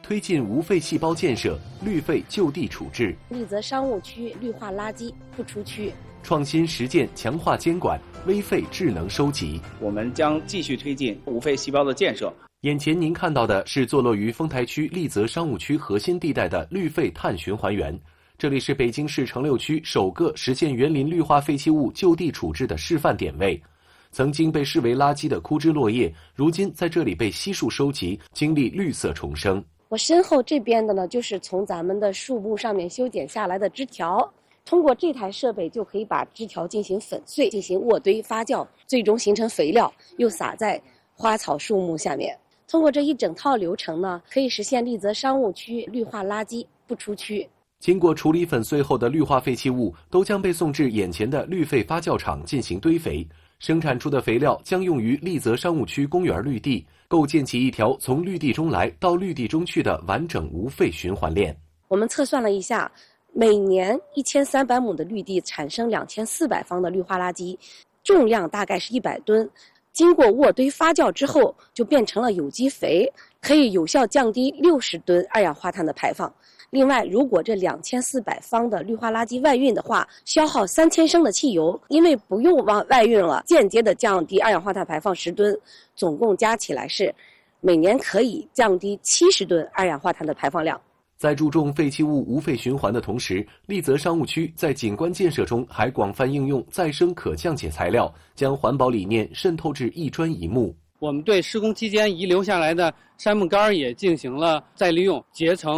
推进无废细胞建设，绿废就地处置。 丽泽商务区绿化垃圾不出区。 创新实践，强化监管，微废智能收集。 我们将继续推进无废细胞的建设。 眼前您看到的是坐落于丰台区丽泽商务区核心地带的绿废碳循环园，这里是北京市城六区首个实现园林绿化废弃物就地处置的示范点位。曾经被视为垃圾的枯枝落叶，如今在这里被悉数收集，经历绿色重生。 我身后这边的呢，就是从咱们的树木上面修剪下来的枝条，通过这台设备就可以把枝条进行粉碎，进行渥堆发酵，最终形成肥料，又撒在花草树木下面。通过这一整套流程呢，可以实现丽泽商务区绿化垃圾不出区。 经过处理粉碎后的绿化废弃物都将被送至眼前的绿废发酵厂进行堆肥，生产出的肥料将用于丽泽商务区公园绿地，构建起一条从绿地中来到绿地中去的完整无废循环链。 我们测算了一下，每年1300亩的绿地产生2400方的绿化垃圾，重量大概是100吨。经过渥堆发酵之后，就变成了有机肥，可以有效降低60吨二氧化碳的排放。另外，如果这2400方的绿化垃圾外运的话，消耗3000升的汽油，因为不用往外运了，间接的降低二氧化碳排放10吨，总共加起来是每年可以降低70吨二氧化碳的排放量。 在注重废弃物无废循环的同时，丽泽商务区在景观建设中还广泛应用再生可降解材料，将环保理念渗透至一砖一木。 我们对施工期间遗留下来的杉木杆也进行了再利用，结成